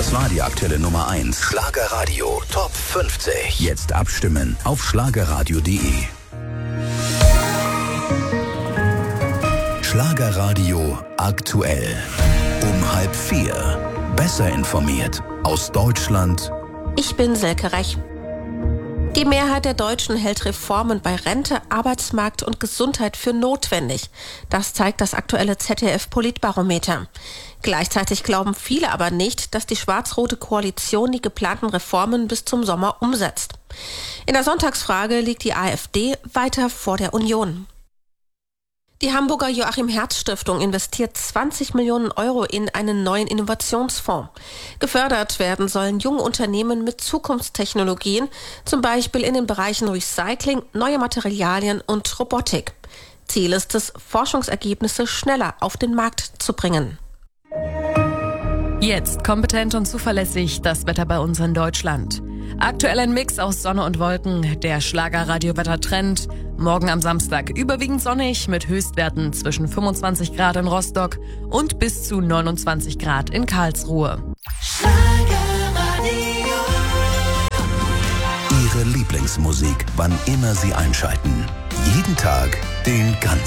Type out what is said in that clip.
Das war die aktuelle Nummer 1. Schlagerradio Top 50. Jetzt abstimmen auf schlagerradio.de. Schlagerradio aktuell. Um 3:30. Besser informiert aus Deutschland. Ich bin Silke Rech. Die Mehrheit der Deutschen hält Reformen bei Rente, Arbeitsmarkt und Gesundheit für notwendig. Das zeigt das aktuelle ZDF-Politbarometer. Gleichzeitig glauben viele aber nicht, dass die schwarz-rote Koalition die geplanten Reformen bis zum Sommer umsetzt. In der Sonntagsfrage liegt die AfD weiter vor der Union. Die Hamburger Joachim-Herz-Stiftung investiert 20 Millionen Euro in einen neuen Innovationsfonds. Gefördert werden sollen junge Unternehmen mit Zukunftstechnologien, zum Beispiel in den Bereichen Recycling, neue Materialien und Robotik. Ziel ist es, Forschungsergebnisse schneller auf den Markt zu bringen. Jetzt kompetent und zuverlässig das Wetter bei uns in Deutschland. Aktuell ein Mix aus Sonne und Wolken, der Schlagerradio-Wettertrend. Morgen am Samstag überwiegend sonnig mit Höchstwerten zwischen 25 Grad in Rostock und bis zu 29 Grad in Karlsruhe. Ihre Lieblingsmusik, wann immer Sie einschalten. Jeden Tag den ganzen